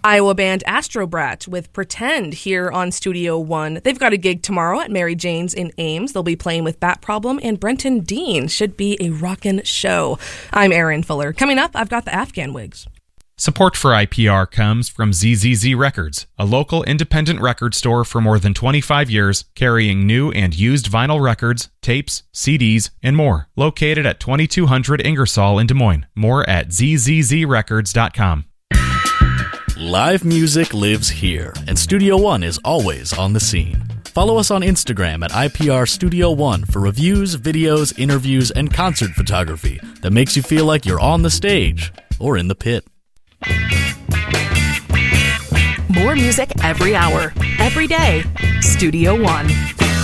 Iowa band Astrobrat with Pretend here on Studio One. They've got a gig tomorrow at Mary Jane's in Ames. They'll be playing with Bat Problem and Brenton Dean. Should be a rockin' show. I'm Erin Fuller. Coming up, I've got the Afghan Wigs. Support for IPR comes from ZZZ Records, a local independent record store for more than 25 years, carrying new and used vinyl records, tapes, CDs, and more. Located at 2200 Ingersoll in Des Moines. More at zzzrecords.com. Live music lives here, and Studio One is always on the scene. Follow us on Instagram at IPR Studio One for reviews, videos, interviews, and concert photography that makes you feel like you're on the stage or in the pit. More music every hour, every day. Studio One.